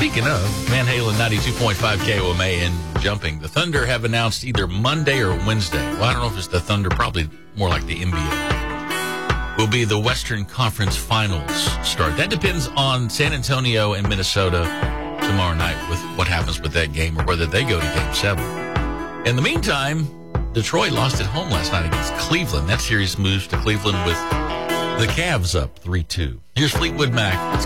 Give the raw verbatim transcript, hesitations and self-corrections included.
speaking of, Van Halen ninety-two point five K O M A and jumping. The Thunder have announced either Monday or Wednesday. Well, I don't know if it's the Thunder, probably more like the N B A. Will be the Western Conference Finals start. That depends on San Antonio and Minnesota tomorrow night with what happens with that game or whether they go to game seven. In the meantime, Detroit lost at home last night against Cleveland. That series moves to Cleveland with the Cavs up three two. Here's Fleetwood Mac. It's